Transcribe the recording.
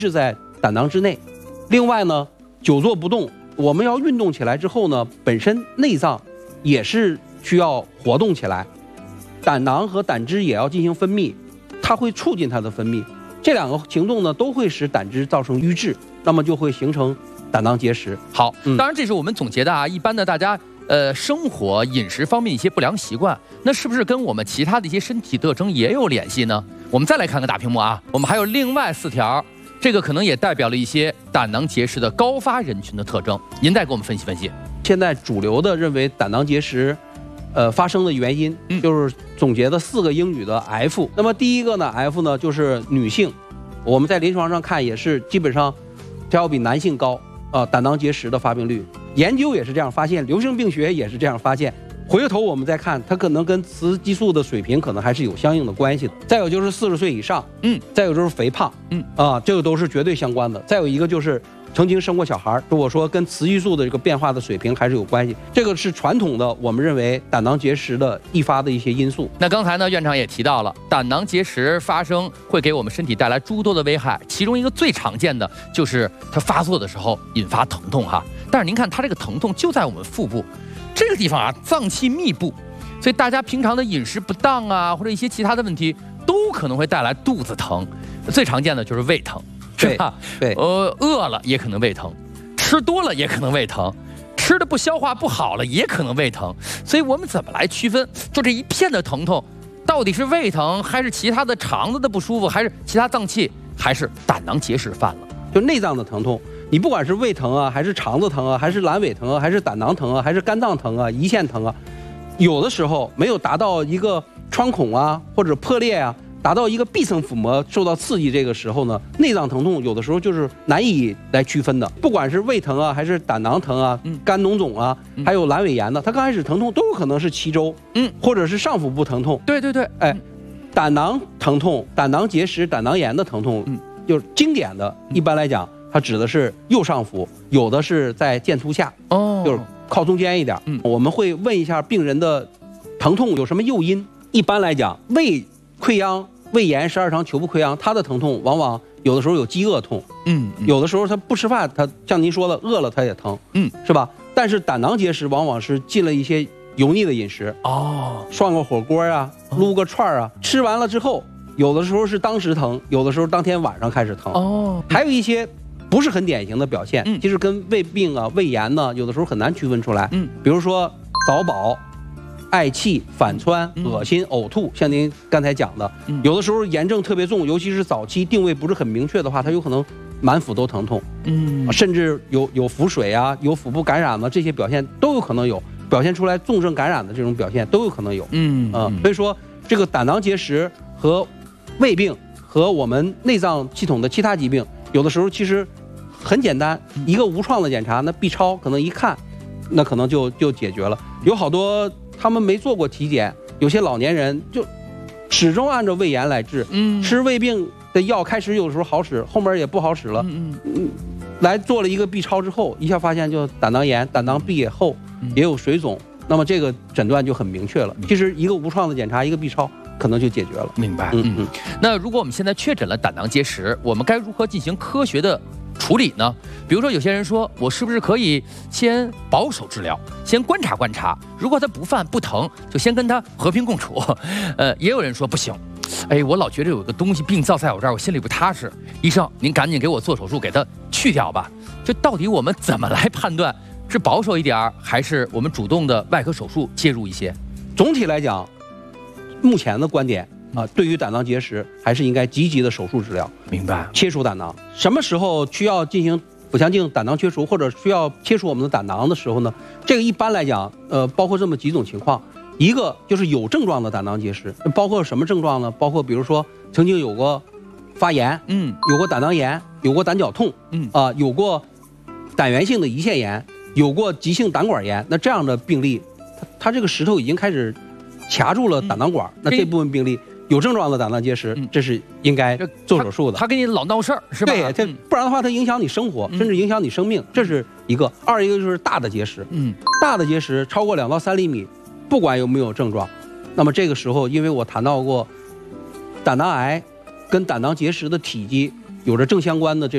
是在胆囊之内。另外呢，久坐不动，我们要运动起来之后呢，本身内脏也是需要活动起来，胆囊和胆汁也要进行分泌，它会促进它的分泌。这两个行动呢，都会使胆汁造成瘀滞，那么就会形成胆囊结石。 好，当然这是我们总结的啊，一般的大家生活饮食方面一些不良习惯，那是不是跟我们其他的一些身体特征也有联系呢？我们再来看看大屏幕啊，我们还有另外4条，这个可能也代表了一些胆囊结石的高发人群的特征，您再给我们分析分析。 现在主流的认为胆囊结石，发生的原因就是总结的4个英语的 F。那么第一个呢 ，F 呢就是女性，我们在临床上看也是基本上它要比男性高胆囊结石的发病率。研究也是这样发现，流行病学也是这样发现。回过头我们再看，它可能跟雌激素的水平可能还是有相应的关系的。再有就是40岁以上，再有就是肥胖，这个都是绝对相关的。再有一个就是曾经生过小孩，如果说跟雌激素的这个变化的水平还是有关系，这个是传统的我们认为胆囊结石的易发的一些因素。 那刚才呢，院长也提到了，胆囊结石发生会给我们身体带来诸多的危害，其中一个最常见的就是它发作的时候引发疼痛哈。但是您看它这个疼痛就在我们腹部这个地方啊，脏器密布，所以大家平常的饮食不当啊，或者一些其他的问题，都可能会带来肚子疼。最常见的就是胃疼。是吧？ 对， 饿了也可能胃疼，吃多了也可能胃疼，吃的不消化不好了也可能胃疼。所以我们怎么来区分？就这一片的疼痛，到底是胃疼，还是其他的肠子的不舒服，还是其他脏器，还是胆囊结石犯了？ 就内脏的疼痛，你不管是胃疼啊，还是肠子疼啊，还是阑尾疼啊，还是胆囊疼啊，还是肝脏疼啊，胰腺疼啊，有的时候没有达到一个穿孔啊或者破裂啊，达到一个壁层腹膜受到刺激，这个时候呢，内脏疼痛有的时候就是难以来区分的。不管是胃疼啊，还是胆囊疼啊，肝脓肿啊，还有阑尾炎呢，它刚开始疼痛都有可能是脐周，或者是上腹部疼痛。 对， 胆囊疼痛、胆囊结石、胆囊炎的疼痛，就是经典的，一般来讲，它指的是右上腹，有的是在剑突下，就是靠中间一点。我们会问一下病人的疼痛有什么诱因。一般来讲，胃溃疡、胃炎、十二肠球部溃疡，它的疼痛往往有的时候有饥饿痛，有的时候他不吃饭，他像您说的饿了他也疼，是吧？但是胆囊结石往往是进了一些油腻的饮食，涮个火锅啊，撸个串啊，吃完了之后，有的时候是当时疼，有的时候当天晚上开始疼，还有一些不是很典型的表现，其实跟胃病啊、胃炎呢，有的时候很难区分出来，比如说早饱、嗳气、反窜、恶心、呕吐，像您刚才讲的，有的时候炎症特别重，尤其是早期定位不是很明确的话，它有可能满腹都疼痛，甚至有腹水啊，有腹部感染了，这些表现都有可能有，表现出来重症感染的这种表现都有可能有，所以说这个胆囊结石和胃病和我们内脏系统的其他疾病，有的时候其实很简单，一个无创的检查，那 B 超可能一看，那可能就解决了。有好多他们没做过体检，有些老年人就始终按照胃炎来治，吃胃病的药开始有时候好使，后面也不好使了，来做了一个 B 超之后，一下发现就胆囊炎，胆囊壁也厚，也有水肿，那么这个诊断就很明确了。其实一个无创的检查，一个 B 超可能就解决了。 明白。那如果我们现在确诊了胆囊结石，我们该如何进行科学的处理呢？比如说有些人说，我是不是可以先保守治疗，先观察观察，如果他不犯不疼，就先跟他和平共处。也有人说不行，我老觉得有个东西病灶在我这儿，我心里不踏实，医生您赶紧给我做手术给它去掉吧。就到底我们怎么来判断是保守一点还是我们主动的外科手术介入一些？ 总体来讲，目前的观点对于胆囊结石还是应该积极的手术治疗。 明白。 切除胆囊，什么时候需要进行腹腔镜胆囊切除，或者需要切除我们的胆囊的时候呢？这个一般来讲，包括这么几种情况。一个就是有症状的胆囊结石，包括什么症状呢？包括比如说曾经有过发炎，有过胆囊炎，有过胆绞痛，有过胆源性的胰腺炎，有过急性胆管炎。那这样的病例，它这个石头已经开始卡住了胆囊管，那这部分病例有症状的胆囊结石，这是应该做手术的。 他给你老闹事儿是吧？ 对，这不然的话，它影响你生活，甚至影响你生命，这是一个。二一个就是大的结石，大的结石超过2到3厘米，不管有没有症状，那么这个时候，因为我谈到过，胆囊癌跟胆囊结石的体积有着正相关的这